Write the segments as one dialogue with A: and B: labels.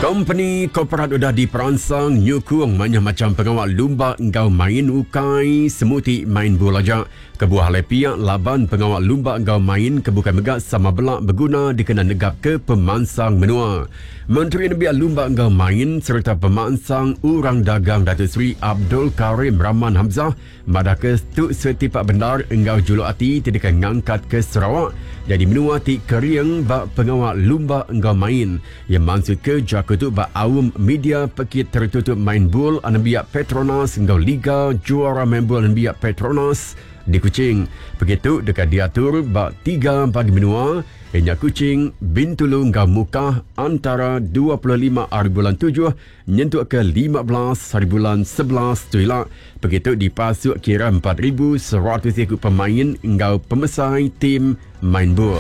A: Company korporat udah diperansang nyukung banyak macam pengawal lumba engkau main ukai semuti main bola jak. Kebuah lepiak laban pengawal lumba engkau main kebukan megak sama belak berguna dikena negap ke pemansang menua. Menteri Nebiak Lumba engkau main serta pemansang urang dagang Datuk Seri Abdul Karim Rahman Hamzah madah ke stuk setipak benar engkau juluk hati tidak ngangkat ke Sarawak jadi menua ti keriang bak pengawal lumba engkau main yang maksud ke jakutu bak awam media pekit tertutup main bol Nebiak Petronas engkau Liga Juara main bol Nebiak Petronas di Kuching. Begitu dekat diatur bak 3 bagi menua Enya Kuching Bintulu engkau Mukah antara 25 hari bulan 7 nyentuk ke 15 hari bulan 11 tuilak. Begitu dipasuk kira 4,100 ikut pemain engkau pemesai tim main bol.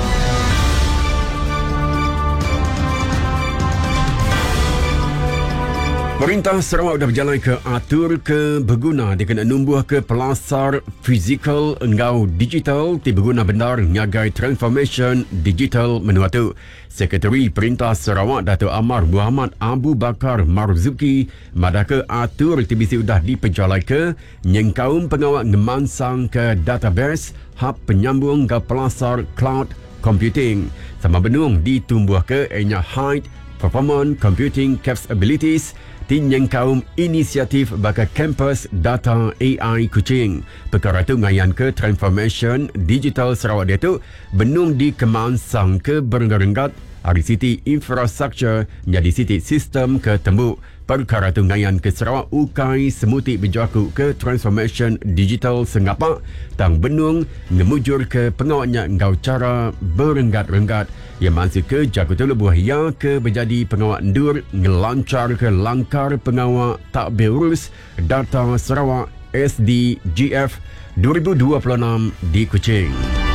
A: Perintah Sarawak dah berjalan ke atur ke berguna dikena numbuh ke pelasar fizikal engkau digital ti berguna benar ngagai transformation digital menua tu. Sekretari Perintah Sarawak Datuk Amar Muhammad Abu Bakar Marzuki madah ke atur ti bisi udah diperjalai ke nyengkaum pengawal ngemansang ke database hub penyambung ke pelasar cloud computing sama benung ditumbuh ke enya height performance computing capabilities tinyang kaum inisiatif baka kampus data AI Kuching. Perkara tu ngayan ke transformation digital Sarawak dia tu benung di kemansang ke berenggat hari siti infrastruktur jadi siti sistem ke tembuk. Perkara tu ngayan ke Sarawak ukai semuti berjaku ke transformation digital sengapak tang benung ngemujur ke pengawalnya engkau cara berenggat-renggat yang masih ke jaku tu lebuh ya ke berjadi pengawal endur ngelancar ke langkar pengawal tak berurus data Sarawak SDGF 2026 di Kuching.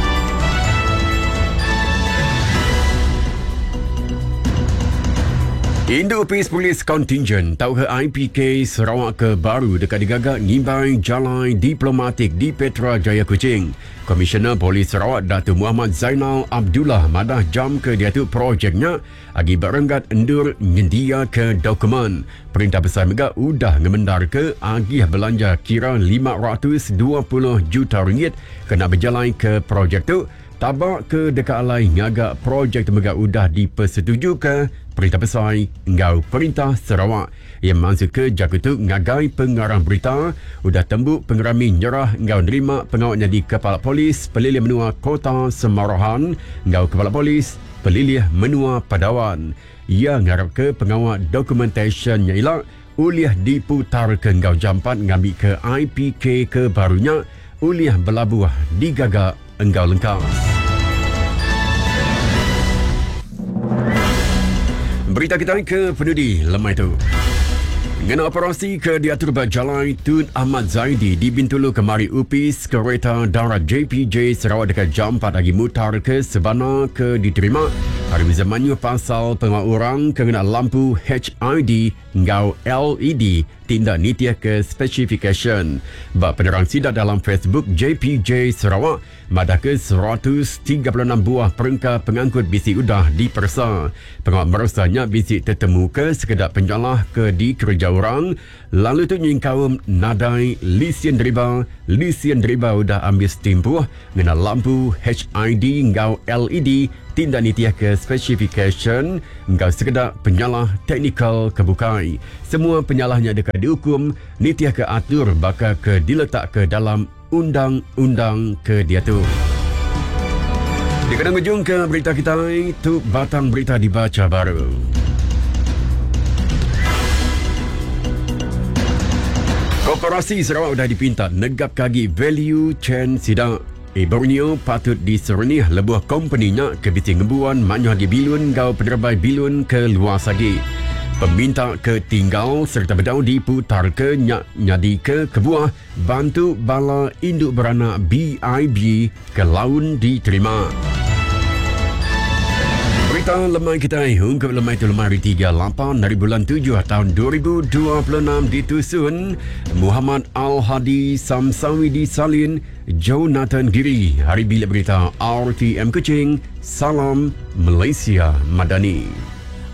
A: Indo-Peace Police Contingent tau ke IPK Sarawak ke baru dekat digagak ngimbai jalan diplomatik di Petra Jaya Kuching. Komisioner Polis Sarawak Datuk Muhammad Zainal Abdullah madah jam ke dia tu projeknya agi berenggat endur nyendia ke dokumen. Perintah Besar Megak udah ngemendar ke agi belanja kira 520 juta ringgit kena berjalan ke projek tu. Tabak ke dekat alai ngagak projek temegak udah dipersetuju ke Perintah Besar engkau Perintah Sarawak yang maksud ke jakutu ngagai pengarang berita udah tembuk pengerami nyerah engkau nerima pengawalnya di Kepala Polis Pelilih Menua Kota Semarahan engkau Kepala Polis Pelilih Menua Padawan. Ia ngarap ke pengawal documentation yang ilak uliah diputar ke engkau jampat ngambil ke IPK ke barunya uliah berlabuh digagak engkau lengkap. Berita kita ke pendudi lemai tu. Ngena operasi ke diatur berjalan Tun Ahmad Zaidi di Bintulu kemari upis kereta darat JPJ Sarawak dekat jam 4 lagi mutar ke Sebana ke diterima. Hari zamannya pasal pengawal orang kena lampu HID ngau LED tindak nitia ke specification. Bak penerang sidak dalam Facebook JPJ Sarawak madah ke 136 buah perengkah pengangkut bisi udah dipersa. Pengawal merasanya bisi tertemu ke sekedar penjalah ke di kerja orang. Lalu tu nyingkawum nadai lisian deriba udah ambil setimpuh ngena lampu HID ngau LED tindak nitia ke specification engkau sekedar penyalah teknikal kebukai. Semua penyalahnya dekat dihukum nitia ke atur bakal ke diletak ke dalam undang-undang ke dia tu. Di kena ujung ke berita kita tu batang berita dibaca baru. Korporasi Sarawak sudah dipinta negap kagi value chain sidang Borneo patut diserenih lebuh kompaninya ke biti ngebuan manyuh di bilun gau penerbai bilun ke luar sagi. Peminta ke tinggal serta bedau diputar ke nyadi ke kebuah bantu bala induk beranak BIB ke laun diterima. Berita lemai kita ungkap lemai itu lemari 38 dari bulan 7 tahun 2026 ditusun Muhammad Al-Hadi Samsawi di Salin Jonathan Giri. Hari bila berita RTM Kuching. Salam Malaysia Madani.